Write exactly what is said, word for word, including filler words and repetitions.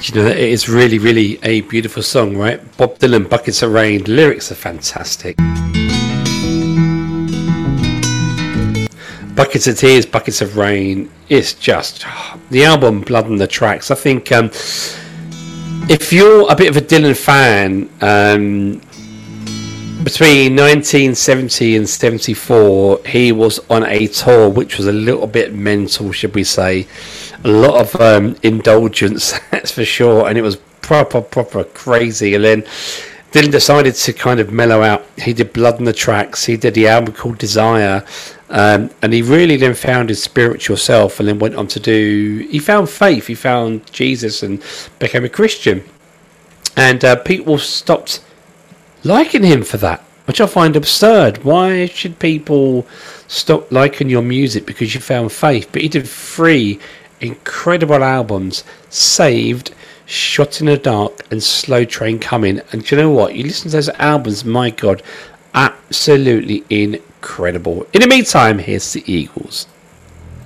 You know, it is really, really a beautiful song, right? Bob Dylan, Buckets of Rain. The lyrics are fantastic. Buckets of Tears, Buckets of Rain. It's just the album, Blood on the Tracks. I think um, if you're a bit of a Dylan fan, um, between nineteen seventy and seventy-four, he was on a tour which was a little bit mental, should we say. A lot of um, indulgence, that's for sure, and it was proper, proper crazy. And then Dylan decided to kind of mellow out. He did Blood on the Tracks, he did the album called Desire, um, and he really then found his spiritual self and then went on to do, he found faith, he found Jesus and became a Christian. And uh, people stopped liking him for that, which I find absurd. Why should people stop liking your music because you found faith? But he did three incredible albums: Saved, Shot in the Dark, and Slow Train Coming. And do you know what? You listen to those albums, my God, absolutely incredible. In the meantime, here's the Eagles.